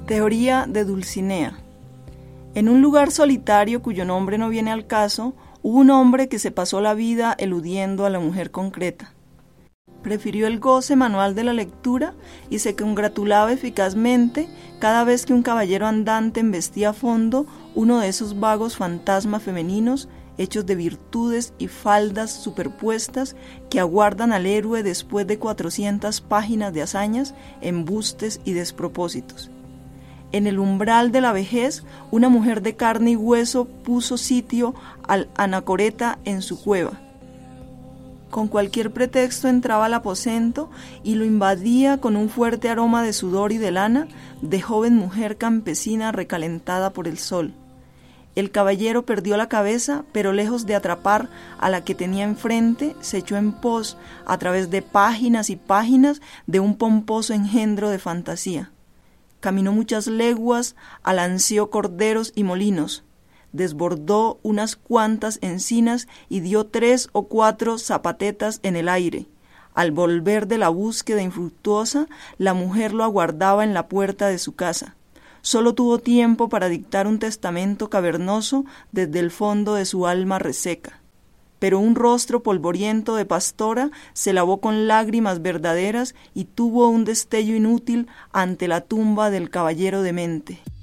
Teoría de Dulcinea. En un lugar solitario cuyo nombre no viene al caso, hubo un hombre que se pasó la vida eludiendo a la mujer concreta. Prefirió el goce manual de la lectura y se congratulaba eficazmente cada vez que un caballero andante embestía a fondo uno de esos vagos fantasmas femeninos hechos de virtudes y faldas superpuestas que aguardan al héroe después de 400 páginas de hazañas, embustes y despropósitos. En el umbral de la vejez, una mujer de carne y hueso puso sitio al anacoreta en su cueva. Con cualquier pretexto entraba al aposento y lo invadía con un fuerte aroma de sudor y de lana, de joven mujer campesina recalentada por el sol. El caballero perdió la cabeza, pero lejos de atrapar a la que tenía enfrente, se echó en pos, a través de páginas y páginas, de un pomposo engendro de fantasía. Caminó muchas leguas, alanceó corderos y molinos, desbordó unas cuantas encinas y dio 3 o 4 zapatetas en el aire. Al volver de la búsqueda infructuosa, la mujer lo aguardaba en la puerta de su casa. Solo tuvo tiempo para dictar un testamento cavernoso desde el fondo de su alma reseca. Pero un rostro polvoriento de pastora se lavó con lágrimas verdaderas y tuvo un destello inútil ante la tumba del caballero demente.